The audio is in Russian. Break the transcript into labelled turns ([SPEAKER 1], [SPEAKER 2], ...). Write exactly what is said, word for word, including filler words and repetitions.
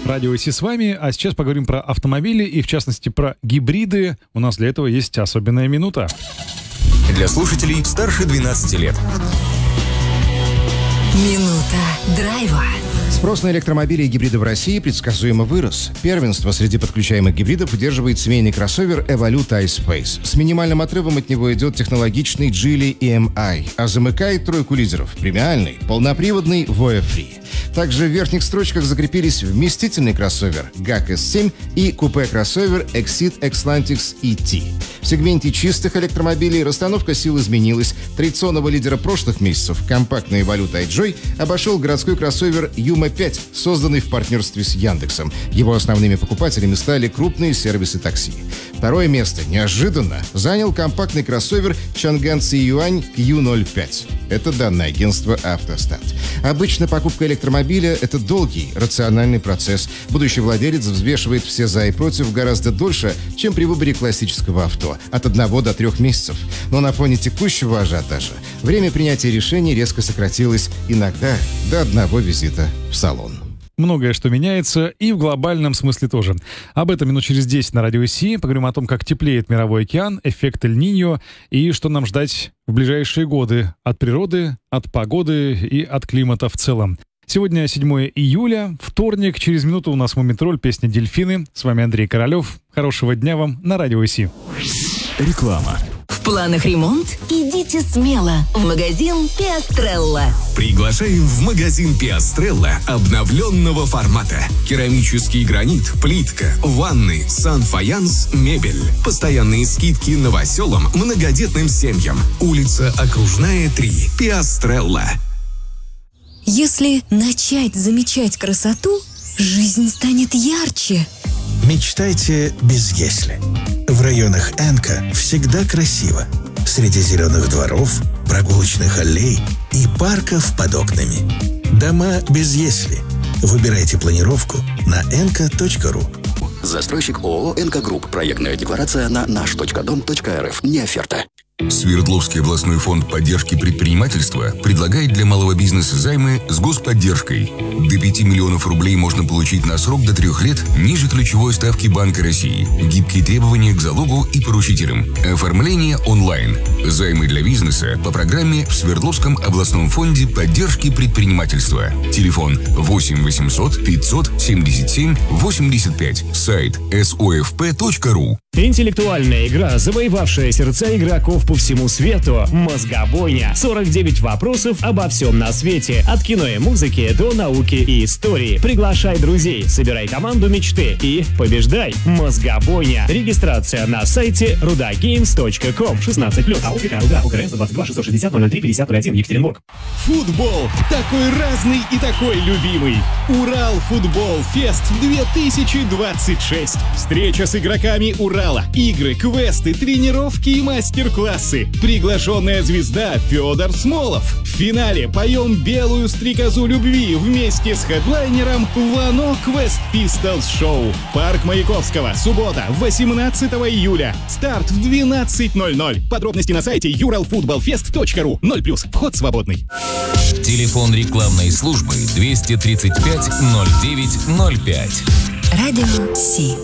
[SPEAKER 1] Радио Си с вами, а сейчас поговорим про автомобили и, в частности, про гибриды. У нас для этого есть особенная минута.
[SPEAKER 2] Для слушателей старше двенадцати лет.
[SPEAKER 3] Минута драйва.
[SPEAKER 4] Спрос на электромобили и гибриды в России предсказуемо вырос. Первенство среди подключаемых гибридов удерживает семейный кроссовер Evolute iSpace. С минимальным отрывом от него идет технологичный Geely и эм ай, а замыкает тройку лидеров премиальный, полноприводный Voya Free. Также в верхних строчках закрепились вместительный кроссовер гак эс семь и купе-кроссовер Exit Xlantix и ти. В сегменте чистых электромобилей расстановка сил изменилась. Традиционного лидера прошлых месяцев, компактный Evolute iJoy, обошел городской кроссовер Юма пять, созданный в партнерстве с Яндексом. Его основными покупателями стали крупные сервисы такси. Второе место, неожиданно, занял компактный кроссовер Чанган Цзиюань кью ноль пять. Это данные агентства «Автостат». Обычно покупка электромобиля – это долгий, рациональный процесс. Будущий владелец взвешивает все «за» и «против» гораздо дольше, чем при выборе классического авто – от одного до трех месяцев. Но на фоне текущего ажиотажа время принятия решений резко сократилось, иногда до одного визита в салон.
[SPEAKER 1] Многое что меняется, и в глобальном смысле тоже. Об этом минут через десять на Радио Си. Поговорим о том, как теплеет мировой океан, эффект Эль-Ниньо и что нам ждать в ближайшие годы от природы, от погоды и от климата в целом. Сегодня седьмое июля, вторник. Через минуту у нас «Мумитроль», песня «Дельфины». С вами Андрей Королев. Хорошего дня вам на Радио Си.
[SPEAKER 2] Реклама.
[SPEAKER 3] В планах ремонт? Идите смело в магазин Пиастрелла.
[SPEAKER 2] Приглашаем в магазин Пиастрелла обновленного формата. Керамический гранит, плитка, ванны, сан-фаянс, мебель. Постоянные скидки новоселам, многодетным семьям. Улица Окружная, три. Пиастрелла.
[SPEAKER 3] Если начать замечать красоту, жизнь станет ярче.
[SPEAKER 5] Мечтайте без «если». В районах Энка всегда красиво. Среди зеленых дворов, прогулочных аллей и парков под окнами. Дома без «если». Выбирайте планировку на энка точка ру.
[SPEAKER 6] Застройщик ООО «Энка Групп». Проектная декларация на наш точка дом точка эр эф. Не оферта.
[SPEAKER 2] Свердловский областной фонд поддержки предпринимательства предлагает для малого бизнеса займы с господдержкой. До пяти миллионов рублей можно получить на срок до трех лет ниже ключевой ставки Банка России. Гибкие требования к залогу и поручителям. Оформление онлайн. Займы для бизнеса по программе в Свердловском областном фонде поддержки предпринимательства. Телефон восемь восемьсот пятьсот семьдесят семь восемьдесят пять. Сайт эс о эф пэ точка ру.
[SPEAKER 7] Интеллектуальная игра, завоевавшая сердца игроков по всему свету. Мозгобойня. сорок девять вопросов обо всем на свете. От кино и музыки до науки и истории. Приглашай друзей, собирай команду мечты и побеждай. Мозгобойня. Регистрация на сайте рудагеймс точка ком. шестнадцать плюс. АО «Руда». УКРН сто двадцать два шестьсот шестьдесят ноль ноль три пятьдесят ноль один. Екатеринбург.
[SPEAKER 8] Футбол. Такой разный и такой любимый. Урал Футбол Фест две тысячи двадцать шесть. Встреча с игроками Урала. Игры, квесты, тренировки и мастер-классы. Приглашенная звезда Федор Смолов. В финале поем «Белую стрекозу любви» вместе с хедлайнером Вано Квест Пистолс Шоу. Парк Маяковского. Суббота, восемнадцатого июля. Старт в двенадцать ноль ноль. Подробности на сайте юрал футбол фест точка ру. ноль плюс. Вход свободный.
[SPEAKER 9] Телефон рекламной службы двести тридцать пять ноль девять ноль пять.
[SPEAKER 3] Радио Си.